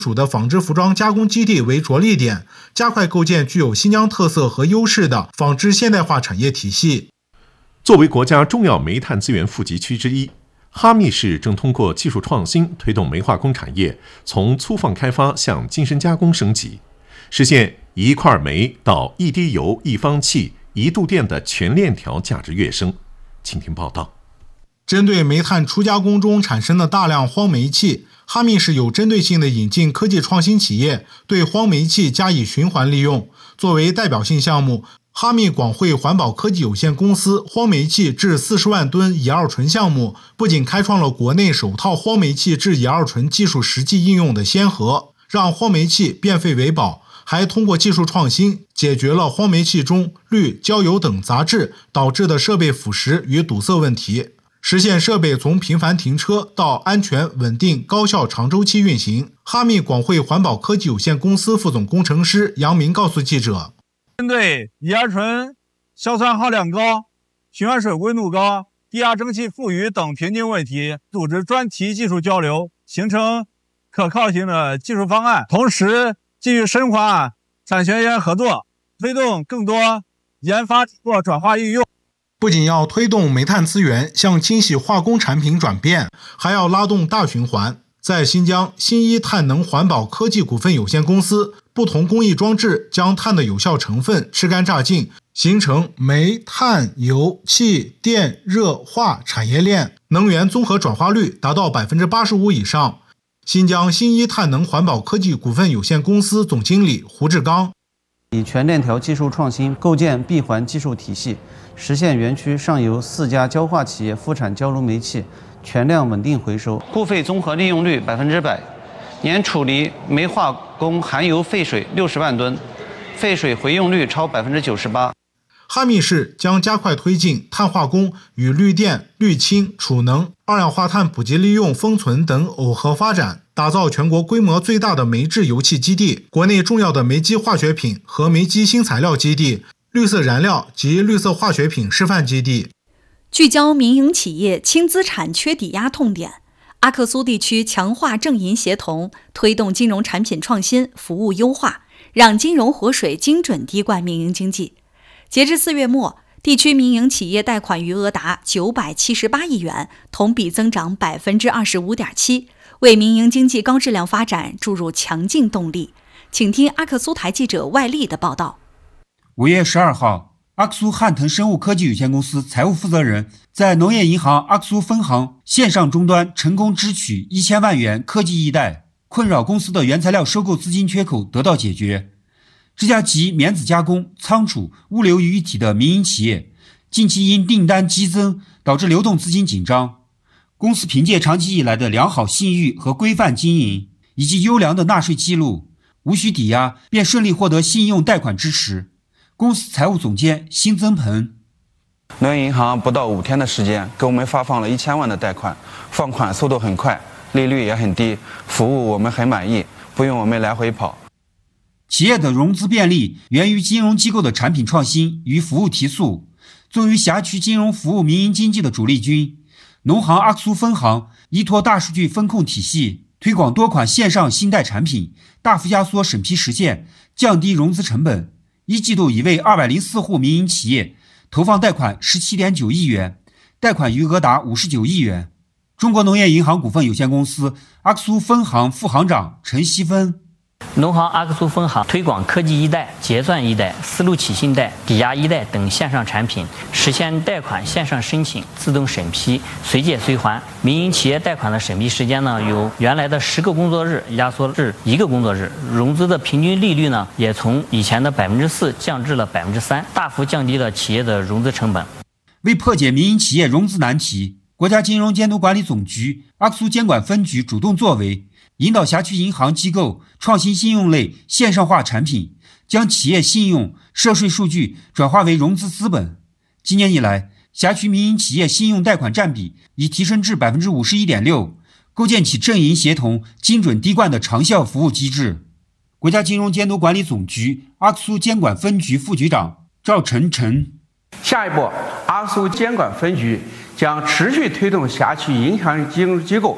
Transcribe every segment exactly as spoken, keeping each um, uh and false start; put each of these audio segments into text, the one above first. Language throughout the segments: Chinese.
属的纺织服装加工基地为着力点，加快构建具有新疆特色和优势的纺织现代化产业体系。 作为国家重要煤炭资源富集区之一，哈密市正通过技术创新推动煤化工产业从粗放开发向精深加工升级，实现一块煤到一滴油、一方气、一度电的全链条价值跃升。请听报道。 针对煤炭初加工中产生的大量荒煤气，哈密市有针对性地引进科技创新企业，对荒煤气加以循环利用。作为代表性项目，哈密广汇环保科技有限公司荒煤气至四十万吨乙二醇项目，不仅开创了国内首套荒煤气至乙二醇技术实际应用的先河，让荒煤气变废为宝，还通过技术创新解决了荒煤气中氯、焦油等杂质导致的设备腐蚀与堵塞问题，实现设备从频繁停车到安全、稳定、高效长周期运行。哈密广汇环保科技有限公司副总工程师杨明告诉记者， 针对乙二醇硝酸耗量高、循环水温度高、低压蒸汽富余等瓶颈问题，组织专题技术交流，形成可靠性的技术方案，同时继续深化产学研合作，推动更多研发或转化应用。 不仅要推动煤炭资源向清洗化工产品转变，还要拉动大循环。在新疆，新一碳能环保科技股份有限公司不同工艺装置将碳的有效成分吃干榨净，形成煤、炭、油、气、电、热、化产业链，能源综合转化率达到 百分之八十五 以上。新疆新一碳能环保科技股份有限公司总经理胡志刚， 以全链条技术创新构建闭环技术体系，实现园区上游四家焦化企业复产焦炉煤气全量稳定回收，固废综合利用率百分之百，年处理煤化工含油废水六十万吨，废水回用率超百分之九十八。 哈密市将加快推进碳化工与绿电、绿氢、储能、二氧化碳补给利用、封存等耦合发展，打造全国规模最大的煤制油气基地、国内重要的煤基化学品和煤基新材料基地、绿色燃料及绿色化学品示范基地。 聚焦民营企业轻资产缺抵押痛点，阿克苏地区强化政银协同，推动金融产品创新、服务优化，让金融活水精准滴灌民营经济。截至四月末，地区民营企业贷款余额达九百七十八亿元，同比增长 百分之二十五点七， 为民营经济高质量发展注入强劲动力。请听阿克苏台记者外力的报道。 五月十二号，阿克苏汉腾生物科技有限公司财务负责人在农业银行阿克苏分行线上终端成功支取一千万元科技易贷，困扰公司的原材料收购资金缺口得到解决。这家集棉籽加工、仓储、物流于一体的民营企业，近期因订单激增导致流动资金紧张。公司凭借长期以来的良好信誉和规范经营，以及优良的纳税记录，无需抵押便顺利获得信用贷款支持。公司财务总监辛增鹏， 农业银行不到五天的时间给我们发放了一千万的贷款，放款速度很快，利率也很低，服务我们很满意，不用我们来回跑。 企业的融资便利源于金融机构的产品创新与服务提速。作为辖区金融服务民营经济的主力军，农行阿克苏分行依托大数据风控体系，推广多款线上信贷产品，大幅压缩审批时限，降低融资成本。一季度已为二百零四户民营企业投放贷款 十七点九亿元，贷款余额达五十九亿元。中国农业银行股份有限公司阿克苏分行副行长陈希芬， 农行阿克苏分行推广科技易贷、结算易贷、丝路起信贷、抵押易贷等线上产品，实现贷款线上申请、自动审批、随借随还。民营企业贷款的审批时间呢，由原来的十个工作日压缩至一个工作日，融资的平均利率呢，也从以前的百分之四降至了百分之三，大幅降低了企业的融资成本。 为破解民营企业融资难题，国家金融监督管理总局阿克苏监管分局主动作为，引导辖区银行机构创新信用类线上化产品，将企业信用、涉税数据转化为融资资本。今年以来，辖区民营企业信用贷款占比已提升至 百分之五十一点六， 构建起政银协同、精准滴灌的长效服务机制。国家金融监督管理总局阿克苏监管分局副局长赵晨晨， 下一步，阿克苏监管分局将持续推动辖区银行金融机构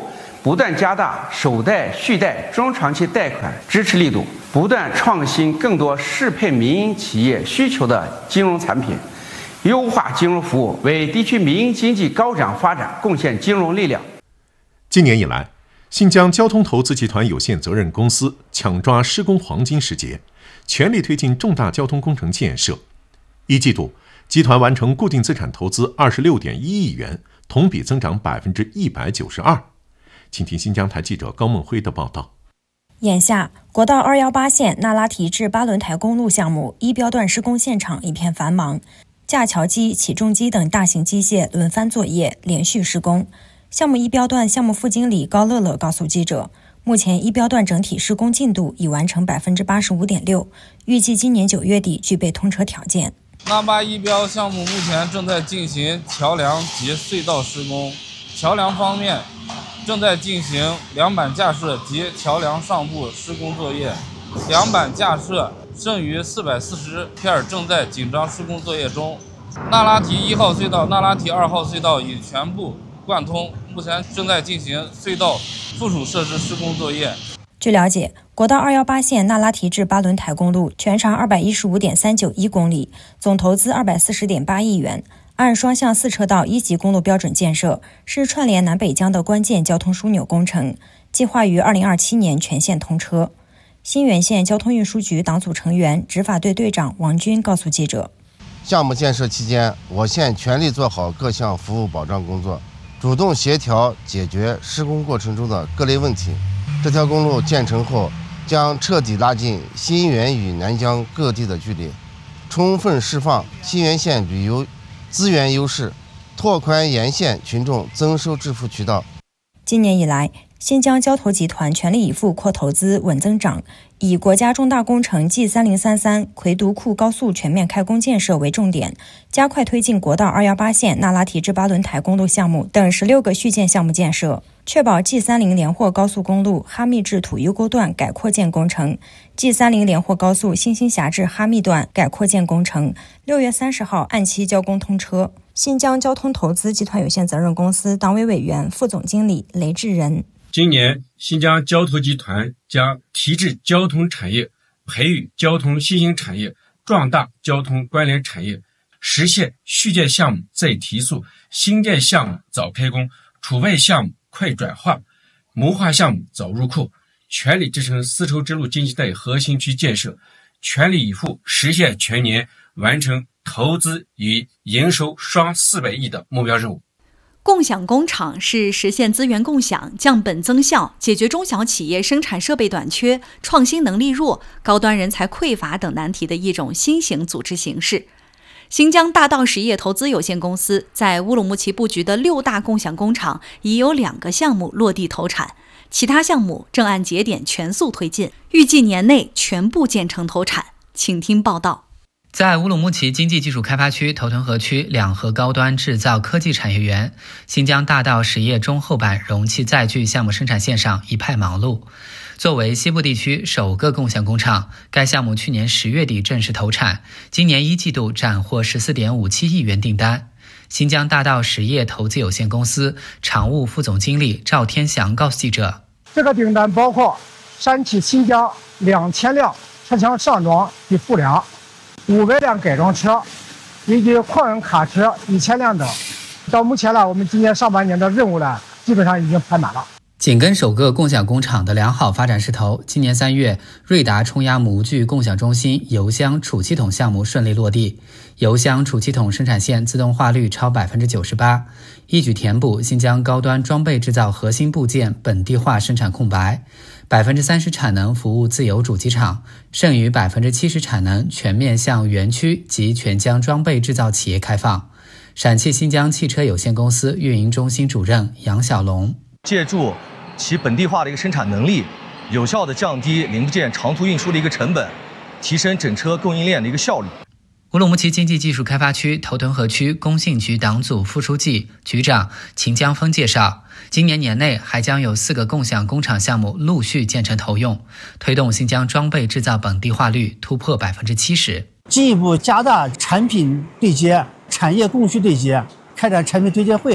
不断加大首贷、续贷、中长期贷款支持力度，不断创新更多适配民营企业需求的金融产品，优化金融服务，为地区民营经济高涨发展贡献金融力量。 今年以来，新疆交通投资集团有限责任公司抢抓施工黄金时节，全力推进重大交通工程建设。一季度，集团完成固定资产投资二十六点一亿元，同比增长百分之一百九十二。请听新疆台记者高梦辉的报道。 眼下，国道二一八线那拉提至八轮台公路项目一标段施工现场一片繁忙，架桥机、起重机等大型机械轮番作业，连续施工。项目一标段项目副经理高乐乐告诉记者，目前一标段整体施工进度已完成百分之八十五点六，预计今年九月底具备通车条件。 那巴一标项目目前正在进行桥梁及隧道施工，桥梁方面正在进行梁板架设及桥梁上部施工作业，梁板架设剩余四百四十片正在紧张施工作业中。那拉提一号隧道、那拉提二号隧道已全部贯通，目前正在进行隧道附属设施施工作业。 据了解，国道二一八线那拉提至八轮台公路全长二百一十五点三九一公里，总投资二百四十点八亿元，按双向四车道一级公路标准建设，是串联南北疆的关键交通枢纽工程，计划于二零二七年全线通车。新源县交通运输局党组成员、执法队队长王军告诉记者， 项目建设期间，我县全力做好各项服务保障工作，主动协调解决施工过程中的各类问题。这条公路建成后，将彻底拉近新源与南疆各地的距离，充分释放新源县旅游资源优势，拓宽沿线群众增收致富渠道。 今年以来，新疆交投集团全力以赴扩投资、稳增长，以国家重大工程 G 三零三三奎独库高速全面开工建设为重点，加快推进国道二一八线那拉提至八轮台公路项目等十六个续建项目建设，确保 G 三零连霍高速公路哈密至土优沟段改扩建工程、G 三零连霍高速新兴峡至哈密段改扩建工程六月三十号按期交工通车。新疆交通投资集团有限责任公司党委委员、副总经理雷志仁， 今年新疆交投集团将提质交通产业，培育交通新兴产业，壮大交通关联产业，实现续建项目再提速，新建项目早开工，储备项目快转化，谋划项目早入库，全力支撑丝绸之路经济带核心区建设，全力以赴实现全年完成投资与营收双四百亿的目标任务。 共享工厂是实现资源共享、降本增效、解决中小企业生产设备短缺、创新能力弱、高端人才匮乏等难题的一种新型组织形式。新疆大道实业投资有限公司在乌鲁木齐布局的六大共享工厂已有两个项目落地投产，其他项目正按节点全速推进，预计年内全部建成投产。请听报道。 在乌鲁木齐经济技术开发区头屯河区两河高端制造科技产业园，新疆大道实业中后版容器载具项目生产线上一派忙碌。作为西部地区首个共享工厂，该项目去年十月底正式投产，今年一季度斩获 十四点五七亿元订单。新疆大道实业投资有限公司常务副总经理赵天祥告诉记者， 这个订单包括山体新疆两千辆车厢上装与复梁，五百辆改装车，以及矿运卡车一千辆等。到目前呢，我们今年上半年的任务呢，基本上已经排满了。 紧跟首个共享工厂的良好发展势头，今年三月，瑞达冲压模具共享中心油箱储气筒项目顺利落地，油箱储气筒生产线自动化率超 百分之九十八， 一举填补新疆高端装备制造核心部件本地化生产空白， 百分之三十 产能服务自有主机厂，剩余 百分之七十 产能全面向园区及全疆装备制造企业开放。陕汽新疆汽车有限公司运营中心主任杨小龙， 借助其本地化的一个生产能力，有效的降低零部件长途运输的一个成本，提升整车供应链的一个效率。 乌鲁木齐经济技术开发区头屯河区工信局党组副书记、局长秦江峰介绍，今年年内还将有四个共享工厂项目陆续建成投用，推动新疆装备制造本地化率突破 百分之七十， 进一步加大产品对接、产业供需对接，开展产品推介会，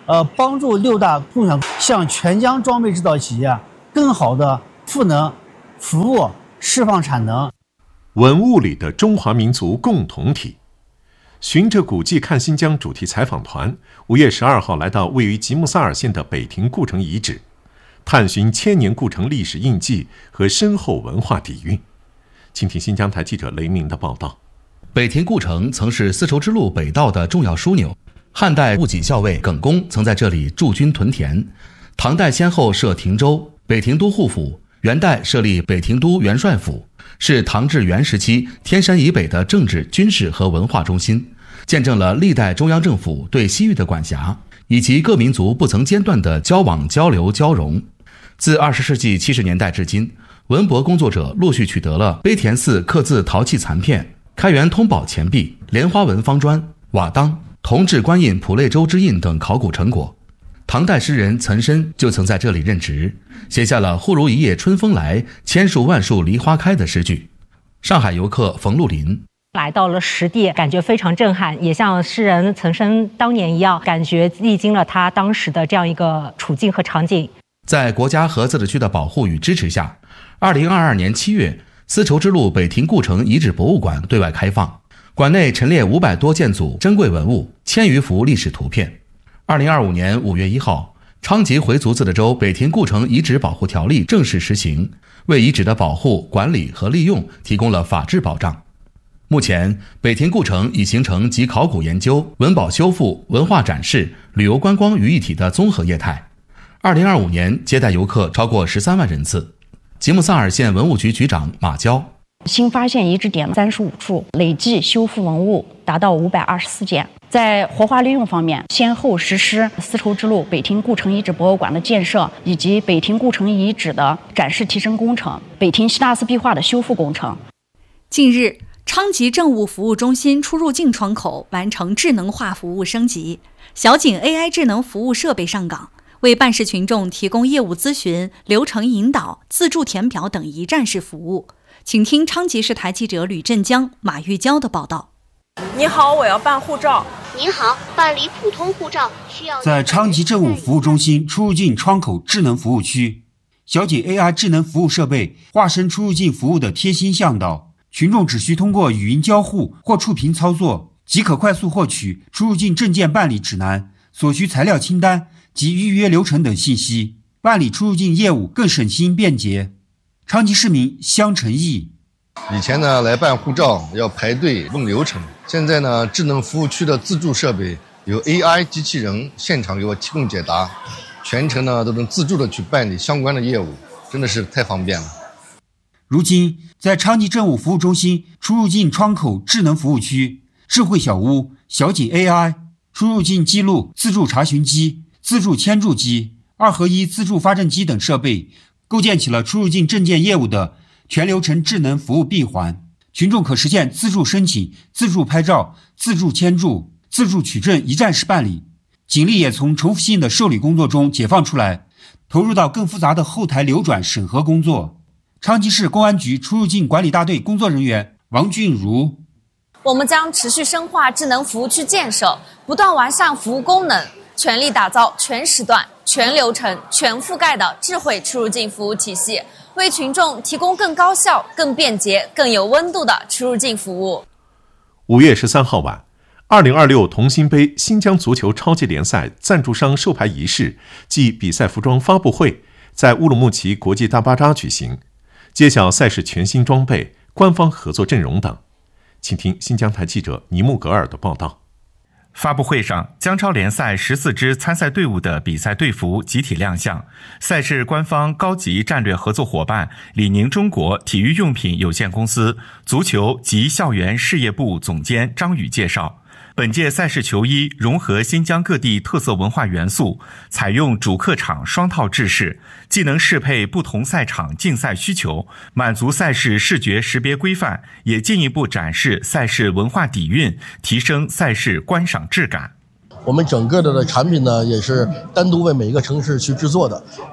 呃，帮助六大共享向全疆装备制造企业更好的赋能、服务、释放产能。 文物里的中华民族共同体。循着古迹看新疆主题采访团，五月十二号来到位于吉木萨尔县的北亭故城遗址，探寻千年故城历史印记和深厚文化底蕴。请听新疆台记者雷鸣的报道。 北亭故城曾是丝绸之路北道的重要枢纽，汉代戊己校尉耿恭曾在这里驻军屯田，唐代先后设亭州、北亭都护府，元代设立北亭都元帅府，是唐至元时期天山以北的政治、军事和文化中心，见证了历代中央政府对西域的管辖，以及各民族不曾间断的交往、交流、交融。自二十世纪七十年代至今，文博工作者陆续取得了碑田寺刻字陶器残片、开元通宝钱币、莲花纹方砖、瓦当、铜制官印普类州之印等考古成果。唐代诗人岑参就曾在这里任职，写下了“忽如一夜春风来，千树万树梨花开”的诗句。上海游客冯路林来到了实地，感觉非常震撼，也像诗人岑参当年一样，感觉历经了他当时的这样一个处境和场景。 在国家和自治区的保护与支持下，二零二二年七月，丝绸之路北亭故城遗址博物馆对外开放，馆内陈列五百多件组珍贵文物，千余幅历史图片。二零二五年五月一号，昌吉回族自治州北亭故城遗址保护条例正式实行，为遗址的保护、管理和利用提供了法治保障。目前，北亭故城已形成集考古研究、文保修复、文化展示、旅游观光于一体的综合业态。二零二五年接待游客超过十三万人次。吉木萨尔县文物局局长马娇： 新发现遗址点三十五处，累计修复文物达到五百二十四件。在活化利用方面，先后实施丝绸之路北亭故城遗址博物馆的建设，以及北亭故城遗址的展示提升工程、北亭希纳斯壁画的修复工程。 近日，昌吉政务服务中心出入境窗口完成智能化服务升级，小景 A I 智能服务设备上岗，为办事群众提供业务咨询、流程引导、自助填表等一站式服务。请听昌吉市台记者吕振江、马玉娇的报道。 你好，我要办护照。 您好，办理普通护照需要。 在昌吉政务服务中心出入境窗口智能服务区，小景 A I 智能服务设备化身出入境服务的贴心向导，群众只需通过语音交互或触屏操作，即可快速获取出入境证件办理指南、所需材料清单及预约流程等信息，办理出入境业务更省心便捷。昌吉市民香成义： 以前呢，来办护照要排队问流程，现在呢，智能服务区的自助设备有 A I 机器人现场给我提供解答，全程呢都能自助的去办理相关的业务，真的是太方便了。 如今，在昌吉政务服务中心出入境窗口智能服务区，智慧小屋、小景 A I、出入境记录自助查询机、自助签注机、二合一自助发证机等设备，构建起了出入境证件业务的全流程智能服务闭环。群众可实现自助申请、自助拍照、自助签注、自助取证一站式办理，警力也从重复性的受理工作中解放出来，投入到更复杂的后台流转审核工作。昌吉市公安局出入境管理大队工作人员王俊如： 我们将持续深化智能服务区建设，不断完善服务功能，全力打造全时段、全流程、全覆盖的智慧出入境服务体系，为群众提供更高效、更便捷、更有温度的出入境服务。 五月十三号晚，二零二六同心杯新疆足球超级联赛赞助商授牌仪式暨比赛服装发布会在乌鲁木齐国际大巴扎举行，揭晓赛事全新装备、官方合作阵容等。请听新疆台记者尼木格尔的报道。 发布会上，疆超联赛十四支参赛队伍的比赛队服集体亮相。赛事官方高级战略合作伙伴李宁中国体育用品有限公司足球及校园事业部总监张宇介绍，本届赛事球衣融合新疆各地特色文化元素，采用主客场双套制式，既能适配不同赛场竞赛需求，满足赛事视觉识别规范，也进一步展示赛事文化底蕴，提升赛事观赏质感。 我们整个的产品呢，也是单独为每一个城市去制作的。